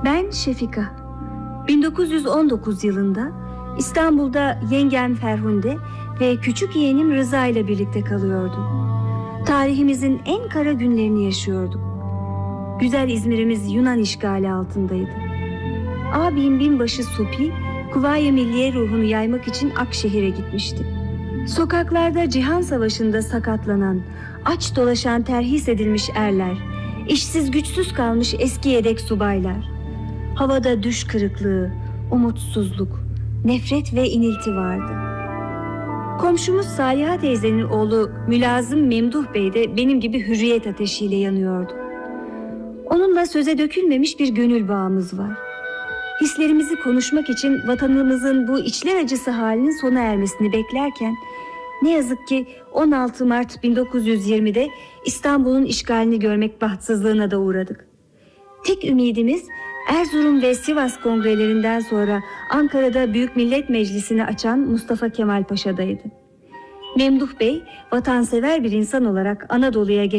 Ben Şefika. 1919 yılında İstanbul'da yengem Ferhunde ve küçük yeğenim Rıza ile birlikte kalıyordum. Tarihimizin en kara günlerini yaşıyorduk. Güzel İzmir'imiz Yunan işgali altındaydı. Abim binbaşı Supi, Kuvayi Milliye ruhunu yaymak için Akşehir'e gitmişti. Sokaklarda Cihan Savaşı'nda sakatlanan, aç dolaşan terhis edilmiş erler, işsiz güçsüz kalmış eski yedek subaylar. Havada düş kırıklığı, umutsuzluk, nefret ve inilti vardı. Komşumuz Saliha teyzenin oğlu Mülazım Memduh Bey de benim gibi hürriyet ateşiyle yanıyordu. Onunla söze dökülmemiş bir gönül bağımız var. Hislerimizi konuşmak için vatanımızın bu içler acısı halinin sona ermesini beklerken ne yazık ki 16 Mart 1920'de İstanbul'un işgalini görmek bahtsızlığına da uğradık. Tek ümidimiz Erzurum ve Sivas kongrelerinden sonra Ankara'da Büyük Millet Meclisi'ni açan Mustafa Kemal Paşa'daydı. Memduh Bey vatansever bir insan olarak Anadolu'ya